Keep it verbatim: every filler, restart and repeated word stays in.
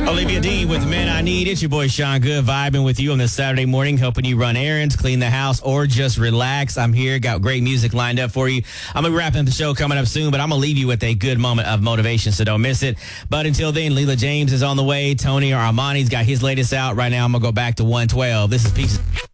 Olivia Dean with Men I Need. It's your boy Sean Good vibing with you on this Saturday morning, helping you run errands, clean the house, or just relax. I'm here, got great music lined up for you. I'm going to be wrapping up the show coming up soon, but I'm going to leave you with a good moment of motivation, so don't miss it. But until then, Leela James is on the way. Tony or Armani's got his latest out. Right now, I'm going to go back to one twelve. This is Pieces.